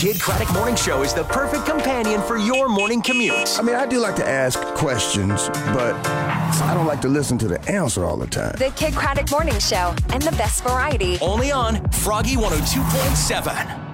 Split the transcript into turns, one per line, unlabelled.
Kid Craddock Morning Show is the perfect companion for your morning commute.
I mean, I do like to ask questions, but I don't like to listen to the answer all the time.
The Kid Craddock Morning Show and the best variety.
Only on Froggy 102.7.